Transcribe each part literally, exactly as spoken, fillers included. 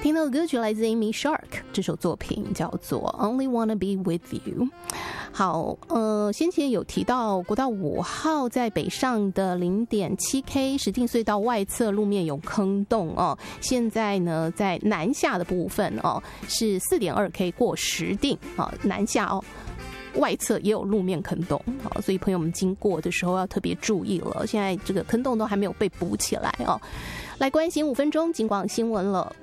听到的歌曲来自 Amy Shark， 这首作品叫做 Only Wanna Be With You。 好，呃，先前有提到国道五号在北上的 零点七 K 石碇隧道外侧路面有坑洞哦，现在呢在南下的部分哦是 四点二 K 过石碇啊，南下哦外侧也有路面坑洞，好，所以朋友们经过的时候要特别注意了。现在这个坑洞都还没有被补起来哦。来关心五分钟警广新闻了。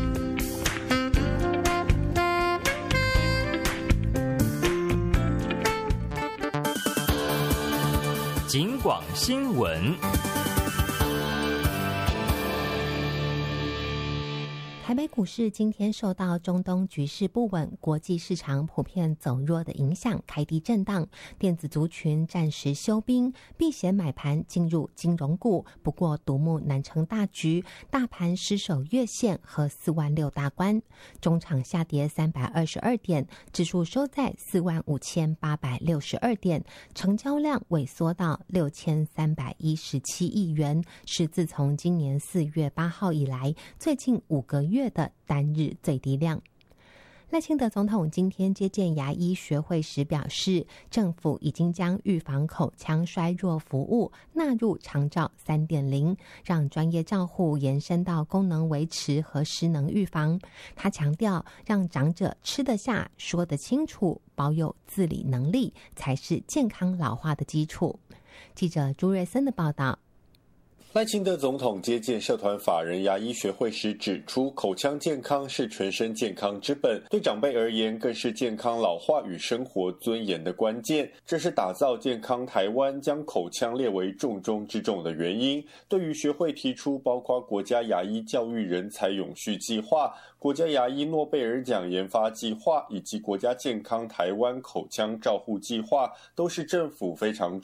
警广新闻。 台北股市今天受到中东局势不稳、国际市场普遍走弱的影响，开低震荡，电子族群暂时休兵，避险买盘进入金融股。不过独木难成大局，大盘失守月线和四万六大关，中场下跌三百二十二点，指数收在四万五千八百六十二点，成交量萎缩到六千三百一十七亿元，是自从今年四月八号以来最近五个月的单日最低量。赖清德总统今天接见牙医学会时表示，政府已经将预防口腔衰弱服务纳入长照 三点零， 让专业照护延伸到功能维持和失能预防。他强调，让长者吃得下、说得清楚、保有自理能力，才是健康老化的基础。记者朱瑞森的报道。 赖清德总统接见社团法人牙医学会时指出，口腔健康是全身健康之本，对长辈而言更是健康老化与生活尊严的关键。这是打造健康台湾将口腔列为重中之重的原因。对于学会提出包括国家牙医教育人才永续计划、国家牙医诺贝尔奖研发计划以及国家健康台湾口腔照护计划，都是政府非常